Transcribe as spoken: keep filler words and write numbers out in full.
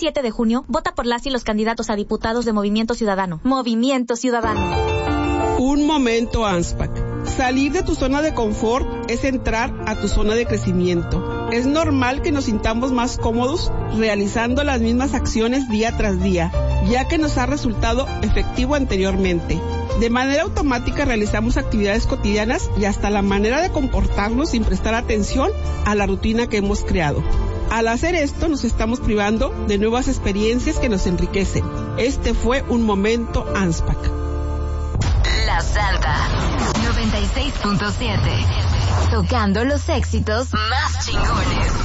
siete de junio, vota por las y los candidatos a diputados de Movimiento Ciudadano. Movimiento Ciudadano. Un momento, ANSPAC. Salir de tu zona de confort es entrar a tu zona de crecimiento. Es normal que nos sintamos más cómodos realizando las mismas acciones día tras día, ya que nos ha resultado efectivo anteriormente. De manera automática realizamos actividades cotidianas y hasta la manera de comportarnos sin prestar atención a la rutina que hemos creado. Al hacer esto nos estamos privando de nuevas experiencias que nos enriquecen. Este fue un momento ANSPAC. La Santa noventa y seis punto siete, tocando los éxitos más chingones.